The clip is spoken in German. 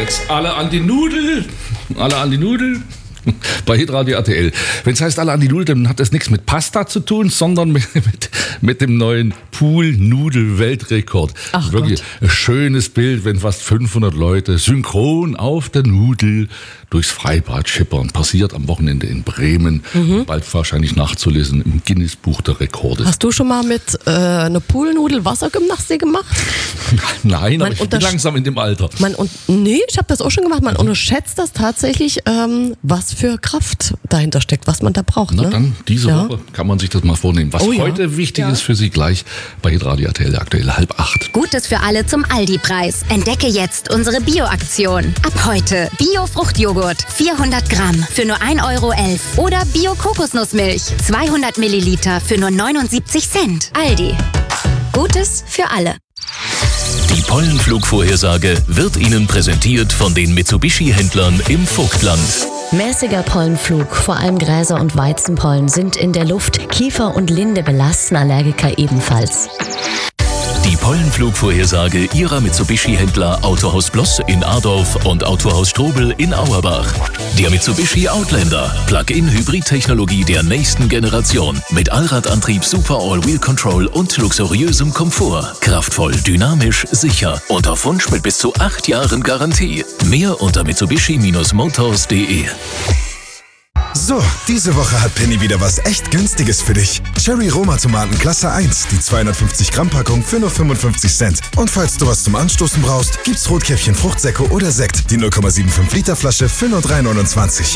Alex. Alle an die Nudel. Alle an die Nudel. Bei Hitradio RTL. Wenn es heißt alle an die Nudel, dann hat das nichts mit Pasta zu tun, sondern mit dem neuen Pool-Nudel-Weltrekord. Ach wirklich Gott. Ein schönes Bild, wenn fast 500 Leute synchron auf der Nudel durchs Freibad schippern. Passiert am Wochenende in Bremen. Bald wahrscheinlich nachzulesen im Guinness-Buch der Rekorde. Hast du schon mal mit einer Poolnudel Wassergymnastik gemacht? Nein, aber ich bin langsam in dem Alter. Nee, ich habe das auch schon gemacht. Man unterschätzt das tatsächlich, was für Kraft dahinter steckt, was man da braucht. Na Ne? dann, diese Woche kann man sich das mal vornehmen. Was heute wichtig ist für Sie, gleich bei Hitradio RTL aktuell 7:30. Gutes für alle zum Aldi-Preis. Entdecke jetzt unsere Bio-Aktion. Ab heute Bio-Fruchtjoghurt 400 Gramm für nur 1,11 € oder Bio-Kokosnussmilch 200 Milliliter für nur 79 Cent. Aldi. Gutes für alle. Die Pollenflugvorhersage wird Ihnen präsentiert von den Mitsubishi-Händlern im Vogtland. Mäßiger Pollenflug, vor allem Gräser- und Weizenpollen sind in der Luft. Kiefer und Linde belasten Allergiker ebenfalls. Die Pollenflugvorhersage Ihrer Mitsubishi-Händler Autohaus Bloss in Adorf und Autohaus Strobel in Auerbach. Der Mitsubishi Outlander, Plug-in-Hybrid-Technologie der nächsten Generation. Mit Allradantrieb, Super All-Wheel Control und luxuriösem Komfort. Kraftvoll, dynamisch, sicher und auf Wunsch mit bis zu 8 Jahren Garantie. Mehr unter mitsubishi-motors.de. So, diese Woche hat Penny wieder was echt Günstiges für dich. Cherry Roma Tomaten Klasse 1, die 250 Gramm Packung für nur 55 Cent. Und falls du was zum Anstoßen brauchst, gibt's Rotkäppchen Fruchtsäcke oder Sekt, die 0,75 Liter Flasche für nur 3,29.